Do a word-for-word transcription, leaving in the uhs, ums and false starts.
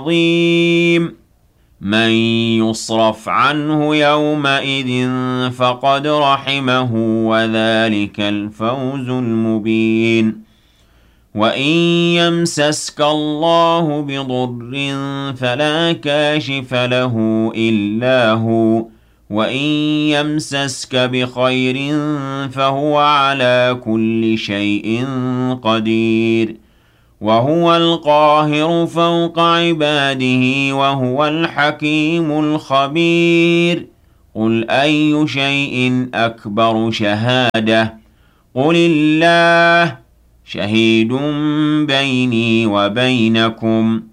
عظيم من يصرف عنه يومئذ فقد رحمه وذلك الفوز المبين وإن يمسسك الله بضر فلا كاشف له إلا هو وإن يمسسك بخير فهو على كل شيء قدير وهو القاهر فوق عباده وهو الحكيم الخبير قل أي شيء أكبر شهادة قل الله شهيد بيني وبينكم